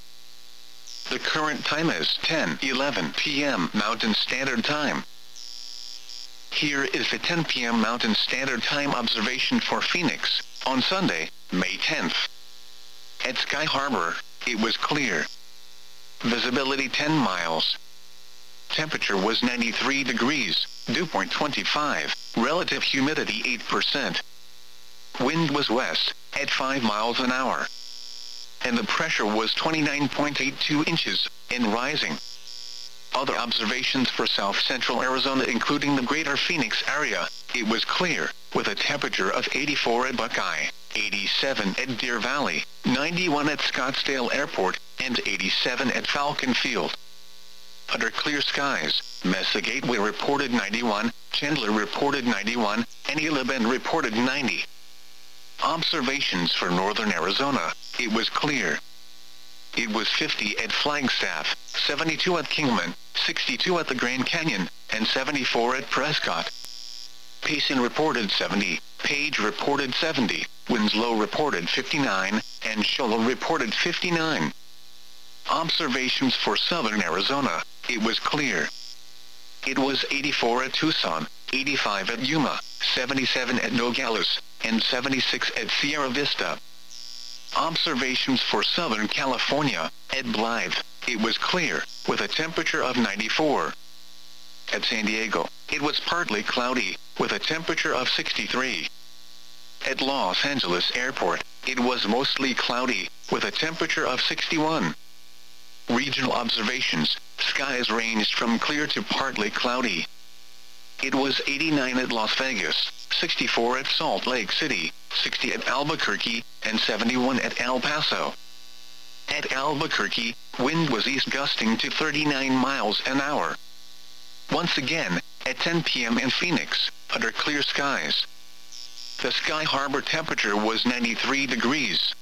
The current time is ten eleven p m Mountain Standard Time. Here is the ten p m Mountain Standard Time observation for Phoenix, on Sunday, May tenth. At Sky Harbor, it was clear. Visibility ten miles. Temperature was ninety-three degrees, dew point twenty-five, relative humidity eight percent. Wind was west, at five miles an hour. And the pressure was twenty-nine point eight two inches, and rising. Other observations for south central Arizona including the greater Phoenix area, it was clear, with a temperature of eighty-four at Buckeye, eighty-seven at Deer Valley, ninety-one at Scottsdale Airport, and eighty-seven at Falcon Field. Under clear skies, Mesa Gateway reported ninety-one, Chandler reported ninety-one, and Gila Bend reported ninety. Observations for northern Arizona, it was clear. It was fifty at Flagstaff, seventy-two at Kingman, sixty-two at the Grand Canyon, and seventy-four at Prescott. Payson reported seventy, Page reported seventy, Winslow reported fifty-nine, and Shola reported fifty-nine. Observations for southern Arizona, it was clear. It was eighty-four at Tucson, eighty-five at Yuma, seventy-seven at Nogales, and seventy-six at Sierra Vista. Observations for Southern California, at Blythe, it was clear, with a temperature of ninety-four. At San Diego, it was partly cloudy, with a temperature of sixty-three. At Los Angeles Airport, it was mostly cloudy, with a temperature of sixty-one. Regional observations, skies ranged from clear to partly cloudy. It was eighty-nine at Las Vegas, sixty-four at Salt Lake City, sixty at Albuquerque, and seventy-one at El Paso. At Albuquerque, wind was east gusting to thirty-nine miles an hour. Once again, at ten p m in Phoenix, under clear skies. The Sky Harbor temperature was ninety-three degrees.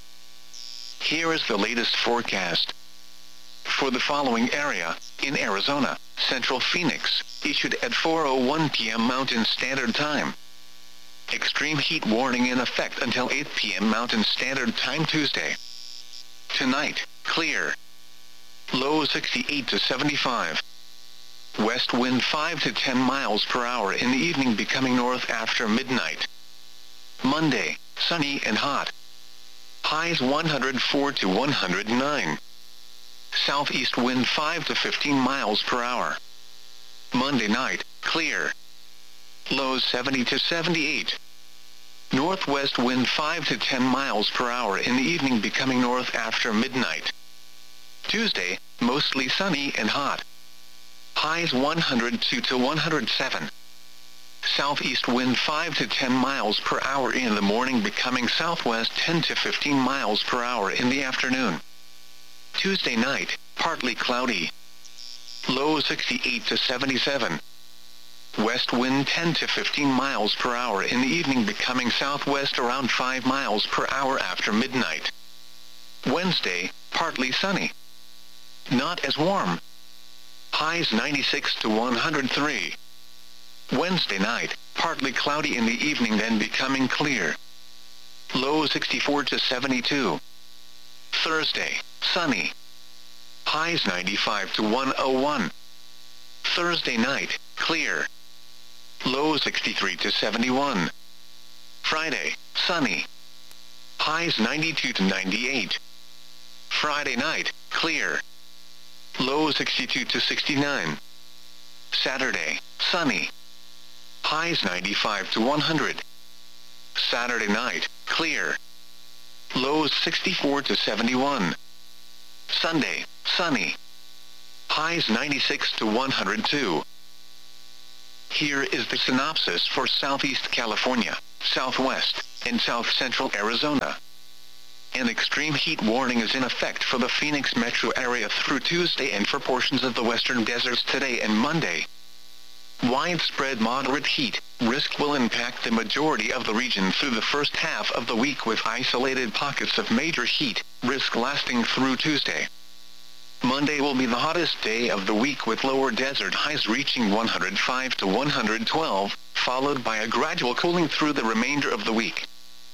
Here is the latest forecast. For the following area, in Arizona, Central Phoenix, issued at four oh one p m Mountain Standard Time. Extreme heat warning in effect until eight p m Mountain Standard Time Tuesday. Tonight, clear. Low sixty-eight to seventy-five. West wind five to ten miles per hour in the evening, becoming north after midnight. Monday, sunny and hot. Highs one hundred four to one hundred nine. Southeast wind five to fifteen miles per hour. Monday night, clear. Lows seventy to seventy-eight. Northwest wind five to ten miles per hour in the evening, becoming north after midnight. Tuesday, mostly sunny and hot. Highs one hundred two to one hundred seven. Southeast wind five to ten miles per hour in the morning, becoming southwest ten to fifteen miles per hour in the afternoon. Tuesday night, partly cloudy. Low sixty-eight to seventy-seven. West wind ten to fifteen miles per hour in the evening, becoming southwest around five miles per hour after midnight. Wednesday, partly sunny. Not as warm. Highs ninety-six to one hundred three. Wednesday night, partly cloudy in the evening, then becoming clear. Low sixty-four to seventy-two. Thursday, sunny. Highs ninety-five to one oh one. Thursday night, clear. Low sixty-three to seventy-one. Friday, sunny. Highs ninety-two to ninety-eight. Friday night, clear. Low sixty-two to sixty-nine. Saturday, sunny. Highs ninety-five to one hundred. Saturday night, clear. Lows sixty-four to seventy-one. Sunday, sunny. Highs ninety-six to one hundred two. Here is the synopsis for Southeast California, Southwest, and South Central Arizona. An extreme heat warning is in effect for the Phoenix metro area through Tuesday and for portions of the western deserts today and Monday. Widespread moderate heat risk will impact the majority of the region through the first half of the week, with isolated pockets of major heat risk lasting through Tuesday. Monday will be the hottest day of the week, with lower desert highs reaching one hundred five to one hundred twelve, followed by a gradual cooling through the remainder of the week.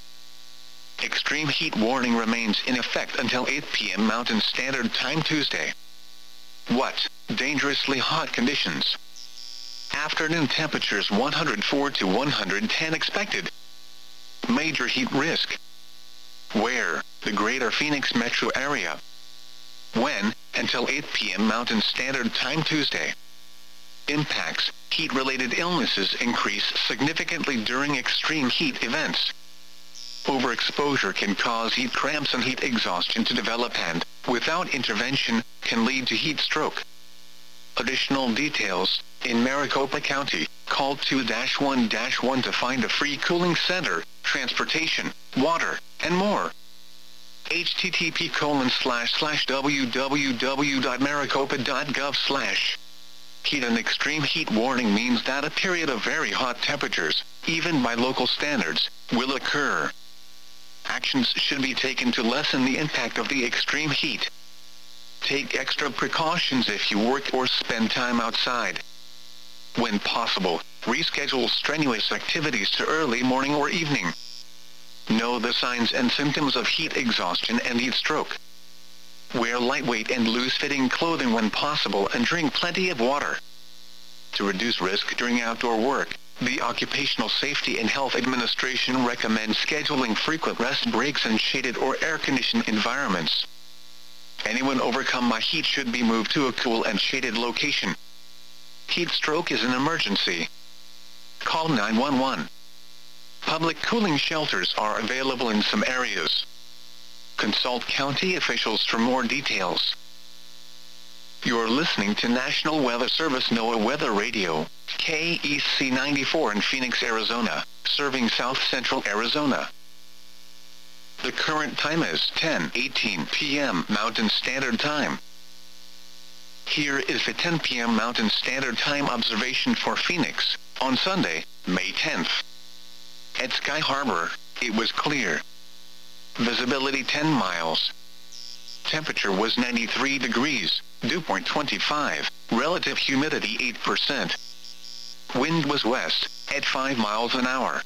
Extreme heat warning remains in effect until eight p m Mountain Standard Time Tuesday. What? Dangerously hot conditions. Afternoon temperatures one hundred four to one hundred ten expected. Major heat risk. Where? The greater Phoenix metro area. When? Until eight p m Mountain Standard Time Tuesday. Impacts. Heat-related illnesses increase significantly during extreme heat events. Overexposure can cause heat cramps and heat exhaustion to develop and, without intervention, can lead to heat stroke. Additional details. In Maricopa County, call two one one to find a free cooling center, transportation, water, and more. http colon slash slash www.maricopa.gov slash. Heat and extreme heat warning means that a period of very hot temperatures, even by local standards, will occur. Actions should be taken to lessen the impact of the extreme heat. Take extra precautions if you work or spend time outside. When possible, reschedule strenuous activities to early morning or evening. Know the signs and symptoms of heat exhaustion and heat stroke. Wear lightweight and loose-fitting clothing when possible and drink plenty of water. To reduce risk during outdoor work, the Occupational Safety and Health Administration recommends scheduling frequent rest breaks in shaded or air-conditioned environments. Anyone overcome by heat should be moved to a cool and shaded location. Heat stroke is an emergency. Call nine one one. Public cooling shelters are available in some areas. Consult county officials for more details. You're listening to National Weather Service NOAA Weather Radio, K E C ninety-four in Phoenix, Arizona, serving South Central Arizona. The current time is ten eighteen p m Mountain Standard Time. Here is the ten p m Mountain Standard Time observation for Phoenix, on Sunday, May tenth. At Sky Harbor, it was clear. Visibility ten miles. Temperature was ninety-three degrees, dew point twenty-five, relative humidity eight percent. Wind was west, at five miles an hour.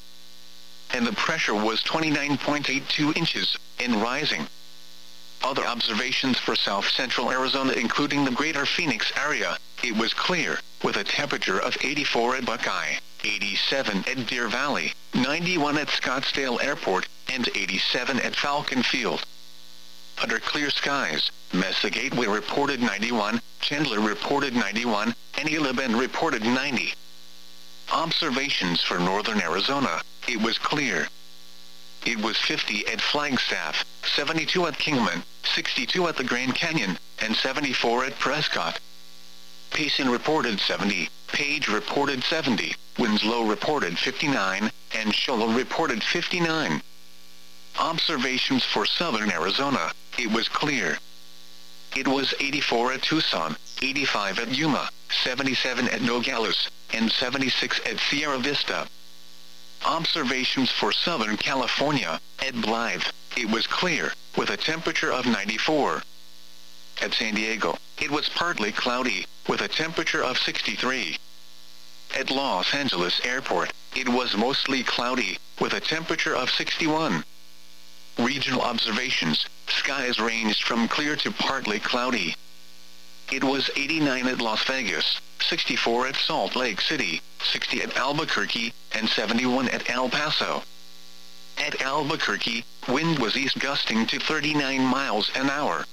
And the pressure was twenty-nine point eight two inches, and rising. Other observations for South Central Arizona, including the greater Phoenix area, it was clear, with a temperature of eighty-four at Buckeye, eighty-seven at Deer Valley, ninety-one at Scottsdale Airport, and eighty-seven at Falcon Field. Under clear skies, Mesa Gateway reported ninety-one, Chandler reported ninety-one, and Gila Bend reported ninety. Observations for northern Arizona, it was clear. It was fifty at Flagstaff, seventy-two at Kingman, sixty-two at the Grand Canyon, and seventy-four at Prescott. Payson reported seventy, Page reported seventy, Winslow reported fifty-nine, and Shola reported fifty-nine. Observations for southern Arizona, it was clear. It was eighty-four at Tucson, eighty-five at Yuma, seventy-seven at Nogales, and seventy-six at Sierra Vista. Observations for Southern California, at Blythe, it was clear, with a temperature of ninety-four. At San Diego, it was partly cloudy, with a temperature of sixty-three. At Los Angeles Airport, it was mostly cloudy, with a temperature of sixty-one. Regional observations, skies ranged from clear to partly cloudy. It was eighty-nine at Las Vegas, sixty-four at Salt Lake City, sixty at Albuquerque, and seventy-one at El Paso. At Albuquerque, wind was east gusting to thirty-nine miles an hour.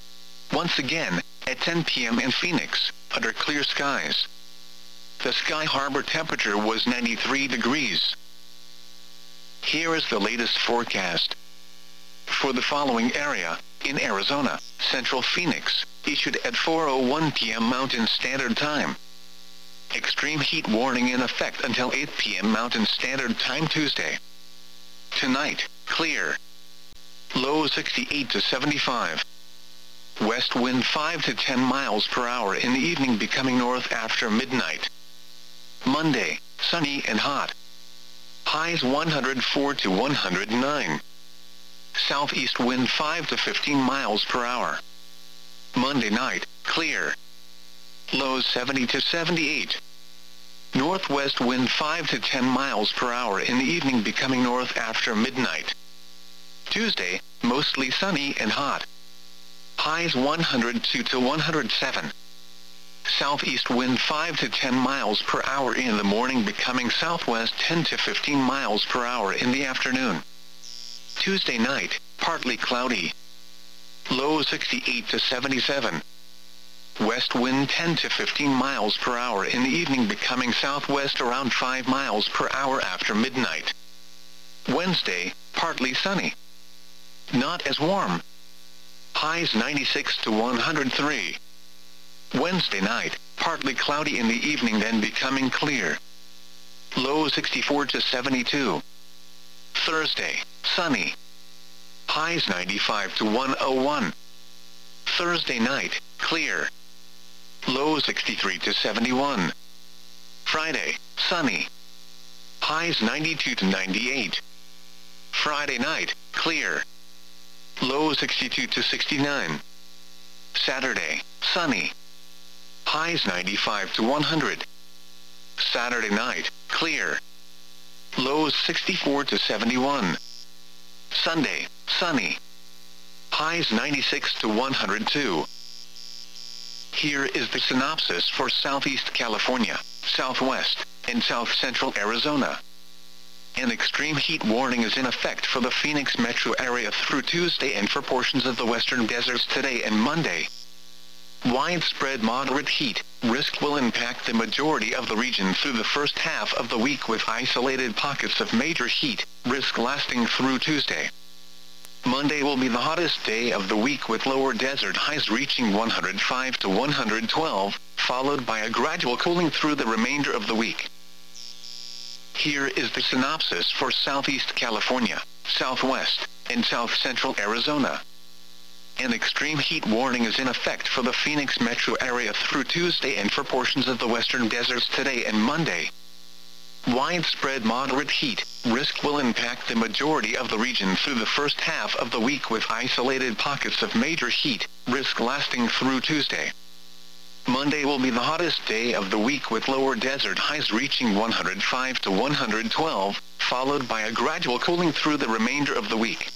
Once again, at ten p m in Phoenix, under clear skies. The Sky Harbor temperature was ninety-three degrees. Here is the latest forecast. for the following area, in Arizona, Central Phoenix, issued at four oh one p m Mountain Standard Time. Extreme heat warning in effect until eight p m Mountain Standard Time Tuesday. Tonight, clear. Low sixty-eight to seventy-five. West wind five to ten miles per hour in the evening, becoming north after midnight. Monday, sunny and hot. Highs one hundred four to one hundred nine. Southeast wind five to fifteen miles per hour. Monday night, clear. Lows seventy to seventy-eight. Northwest wind five to ten miles per hour in the evening, becoming north after midnight. Tuesday, mostly sunny and hot. Highs one hundred two to one hundred seven. Southeast wind five to ten miles per hour in the morning, becoming southwest ten to fifteen miles per hour in the afternoon. Tuesday night, partly cloudy. Low sixty-eight to seventy-seven. West wind ten to fifteen miles per hour in the evening, becoming southwest around five miles per hour after midnight. Wednesday, partly sunny. Not as warm. Highs ninety-six to one hundred three. Wednesday night, partly cloudy in the evening, then becoming clear. Low sixty-four to seventy-two. Thursday, sunny. Highs ninety-five to one oh one. Thursday night, clear. Low sixty-three to seventy-one. Friday, sunny. Highs ninety-two to ninety-eight. Friday night, clear. Low sixty-two to sixty-nine. Saturday, sunny. Highs ninety-five to one hundred. Saturday night, clear. Lows sixty-four to seventy-one. Sunday, sunny. Highs ninety-six to one hundred two. Here is the synopsis for Southeast California, Southwest, and South Central Arizona. An extreme heat warning is in effect for the Phoenix metro area through Tuesday and for portions of the western deserts today and Monday. Widespread moderate heat risk will impact the majority of the region through the first half of the week, with isolated pockets of major heat risk lasting through Tuesday. Monday will be the hottest day of the week, with lower desert highs reaching one hundred five to one hundred twelve, followed by a gradual cooling through the remainder of the week. Here is the synopsis for Southeast California, Southwest, and South Central Arizona. An extreme heat warning is in effect for the Phoenix metro area through Tuesday and for portions of the western deserts today and Monday. Widespread moderate heat risk will impact the majority of the region through the first half of the week, with isolated pockets of major heat risk lasting through Tuesday. Monday will be the hottest day of the week, with lower desert highs reaching one hundred five to one hundred twelve, followed by a gradual cooling through the remainder of the week.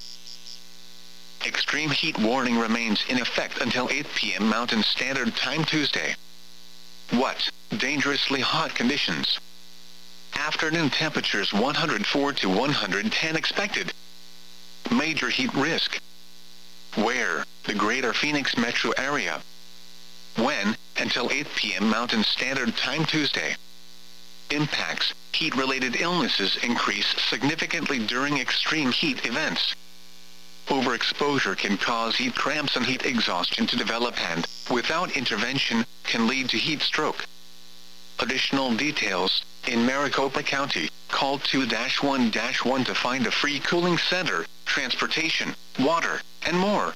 Extreme heat warning remains in effect until eight p m Mountain Standard Time Tuesday. What? Dangerously hot conditions. Afternoon temperatures one hundred four to one hundred ten expected. Major heat risk. Where? The greater Phoenix metro area. When? Until eight p m Mountain Standard Time Tuesday. Impacts. Heat-related illnesses increase significantly during extreme heat events. Overexposure can cause heat cramps and heat exhaustion to develop and, without intervention, can lead to heat stroke. Additional details. In Maricopa County, call two one one to find a free cooling center, transportation, water, and more.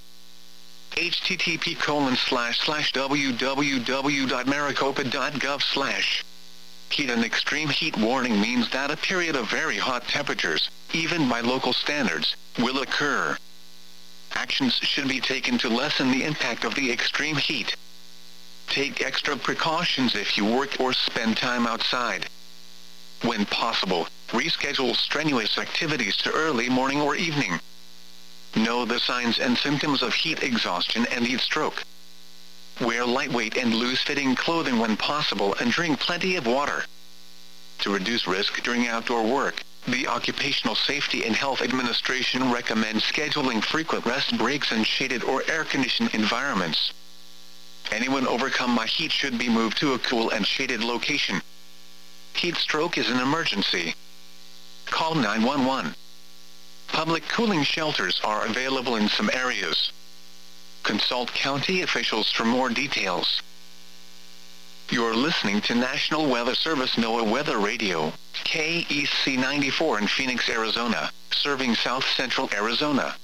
http colon slash slash www.maricopa.gov slash. Heat and extreme heat warning means that a period of very hot temperatures, even by local standards, will occur. Actions should be taken to lessen the impact of the extreme heat. Take extra precautions if you work or spend time outside. When possible, reschedule strenuous activities to early morning or evening. Know the signs and symptoms of heat exhaustion and heat stroke. Wear lightweight and loose-fitting clothing when possible and drink plenty of water. To reduce risk during outdoor work, the Occupational Safety and Health Administration recommends scheduling frequent rest breaks in shaded or air-conditioned environments. Anyone overcome by heat should be moved to a cool and shaded location. Heat stroke is an emergency. Call nine one one. Public cooling shelters are available in some areas. Consult county officials for more details. You're listening to National Weather Service NOAA Weather Radio, K E C ninety-four in Phoenix, Arizona, serving South Central Arizona.